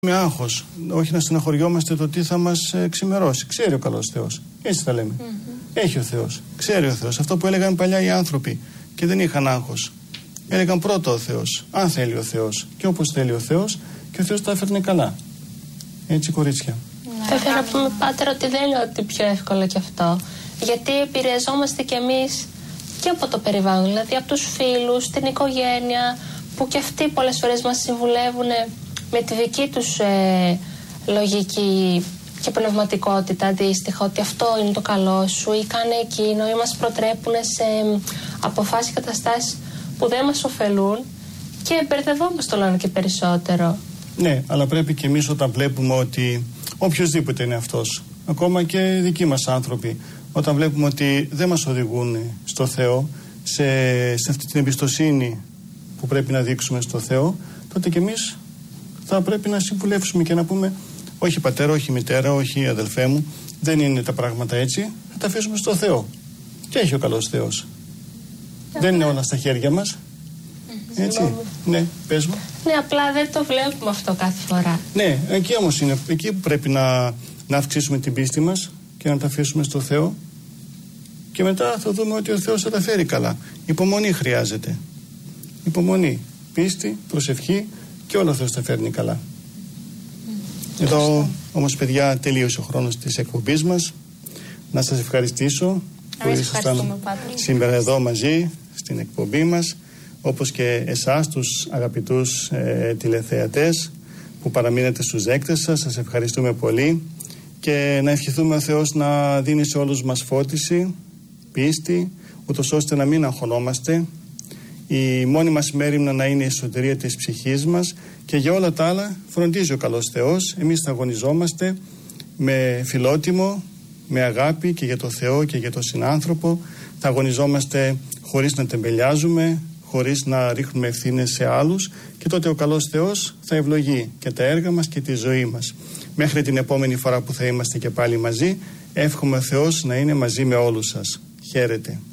Με άγχος, όχι να στεναχωριόμαστε το τι θα μας ξημερώσει. Ξέρει ο καλός Θεός. Έτσι τα λέμε. Έχει ο Θεός. Ξέρει ο Θεός. Αυτό που έλεγαν παλιά οι άνθρωποι και δεν είχαν άγχος. Έλεγαν πρώτα ο Θεός. Αν θέλει ο Θεός. Και όπως θέλει ο Θεός, και ο Θεός τα έφερνε καλά. Έτσι, κορίτσια. Θα ήθελα να πούμε, Πάτερ, ότι δεν είναι ότι πιο εύκολο κι αυτό. Γιατί επηρεαζόμαστε κι εμείς και από το περιβάλλον. Δηλαδή από τους φίλους, την οικογένεια, που κι αυτοί πολλές φορές μας συμβουλεύουν με τη δική τους λογική και πνευματικότητα αντίστοιχα, ότι αυτό είναι το καλό σου ή κάνε εκείνο, ή μας προτρέπουν σε αποφάσεις, καταστάσεις που δεν μας ωφελούν και μπερδευόμαστε όλο και περισσότερο. Ναι, αλλά πρέπει και εμείς όταν βλέπουμε ότι οποιοσδήποτε είναι αυτός, ακόμα και δικοί μας άνθρωποι, όταν βλέπουμε ότι δεν μας οδηγούν στο Θεό, σε αυτή την εμπιστοσύνη που πρέπει να δείξουμε στο Θεό, τότε και εμείς θα πρέπει να συμβουλεύσουμε και να πούμε: όχι πατέρα, όχι μητέρα, όχι αδελφέ μου, δεν είναι τα πράγματα έτσι, θα τα αφήσουμε στο Θεό. Και έχει ο καλός Θεός. Δεν είναι όλα στα χέρια μας. Έτσι. Ναι, πες μου. Ναι, απλά δεν το βλέπουμε αυτό κάθε φορά. Ναι, εκεί όμως είναι, εκεί που πρέπει να αυξήσουμε την πίστη μας και να τα αφήσουμε στο Θεό. Και μετά θα δούμε ότι ο Θεός θα τα φέρει καλά. Υπομονή χρειάζεται. Υπομονή, πίστη, προσευχή και όλο ο Θεός τα φέρνει καλά. Εδώ όμως, παιδιά, τελείωσε ο χρόνος της εκπομπής μας. Να σας ευχαριστήσω που ήσασταν σήμερα εδώ μαζί στην εκπομπή μας, όπως και εσάς τους αγαπητούς τηλεθεατές που παραμείνετε στους δέκτες σας. Σας ευχαριστούμε πολύ και να ευχηθούμε ο Θεός να δίνει σε όλους μας φώτιση, πίστη, ούτως ώστε να μην αγχωνόμαστε. Η μόνη μας μέριμνα να είναι η σωτηρία της ψυχής μας και για όλα τα άλλα φροντίζει ο καλός Θεός. Εμείς θα αγωνιζόμαστε με φιλότιμο, με αγάπη και για το Θεό και για τον συνάνθρωπο. Θα αγωνιζόμαστε χωρίς να τεμπελιάζουμε, χωρίς να ρίχνουμε ευθύνες σε άλλους και τότε ο καλός Θεός θα ευλογεί και τα έργα μας και τη ζωή μας. Μέχρι την επόμενη φορά που θα είμαστε και πάλι μαζί, εύχομαι ο Θεός να είναι μαζί με όλους σας. Χαίρετε.